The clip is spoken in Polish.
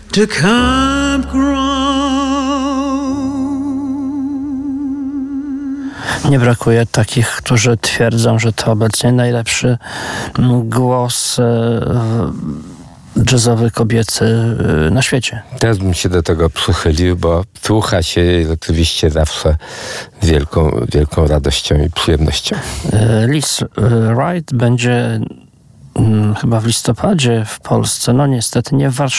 to campground. Nie brakuje takich, którzy twierdzą, że to obecnie najlepszy głos jazzowy kobiecy na świecie. Teraz bym się do tego przychylił, bo słucha się jej oczywiście zawsze wielką radością i przyjemnością. Liz Wright będzie chyba w listopadzie w Polsce, no niestety nie w Warszawie.